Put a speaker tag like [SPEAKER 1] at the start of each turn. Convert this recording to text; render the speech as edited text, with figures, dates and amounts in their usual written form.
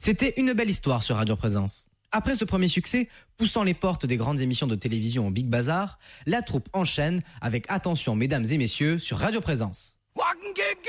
[SPEAKER 1] C'était une belle histoire sur Radio Présence. Après ce premier succès, poussant les portes des grandes émissions de télévision au Big Bazar, la troupe enchaîne avec Attention mesdames et messieurs sur Radio Présence.
[SPEAKER 2] Walking